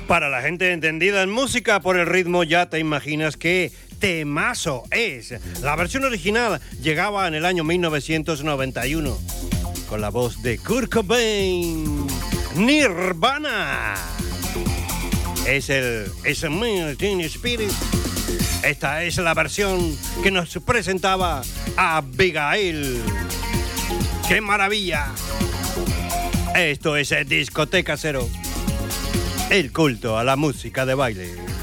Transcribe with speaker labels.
Speaker 1: Para la gente entendida en música por el ritmo, ya te imaginas qué temazo es. La versión original llegaba en el año 1991 con la voz de Kurt Cobain. Nirvana. Es el Teen Spirit. Esta es la versión que nos presentaba Abigail. ¡Qué maravilla! Esto es Discoteca Cero. El culto a la música de baile.